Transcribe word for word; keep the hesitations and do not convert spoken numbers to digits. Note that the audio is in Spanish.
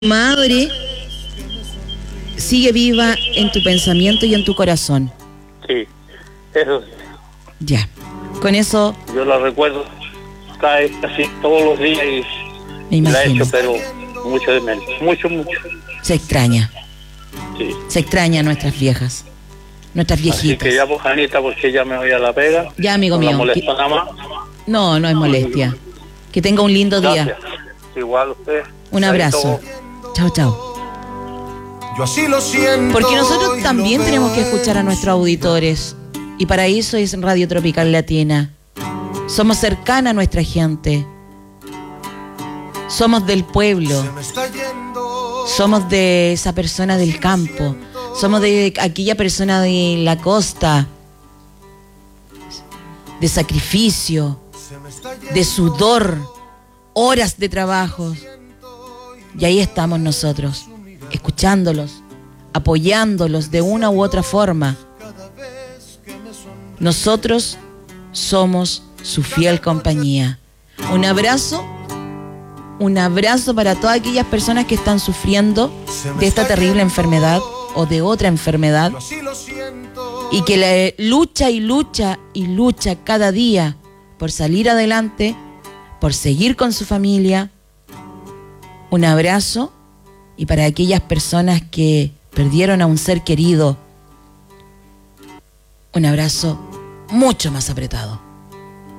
madre sigue viva en tu pensamiento y en tu corazón. Sí, eso sí. Ya, con eso... Yo la recuerdo cae casi todos los días y me la he imagino. hecho, pero mucho de menos, mucho, mucho. Se extraña, Sí. se extraña a nuestras viejas, nuestras Así viejitas. que ya, pues, Anita, porque ya me voy a la pega. Ya, amigo no la mío. molesta que- nada más. No, no es molestia. Que tenga un lindo día. Gracias. Igual usted. Un abrazo. Chao, chao. Yo así lo siento. Porque nosotros y también lo tenemos que veo escuchar a nuestros auditores. Y para eso es Radio Tropical Latina. Somos cercana a nuestra gente. Somos del pueblo. Se me está yendo. Somos de esa persona del campo. Somos de aquella persona de la costa. De sacrificio. Se me está yendo. De sudor. Horas de trabajo. Y ahí estamos nosotros. Escuchándolos. Apoyándolos de una u otra forma. Nosotros somos su fiel compañía. Un abrazo, un abrazo para todas aquellas personas que están sufriendo de esta terrible enfermedad o de otra enfermedad Yo así lo siento. y que la lucha y lucha y lucha cada día por salir adelante, por seguir con su familia. Un abrazo, y para aquellas personas que perdieron a un ser querido, un abrazo mucho más apretado.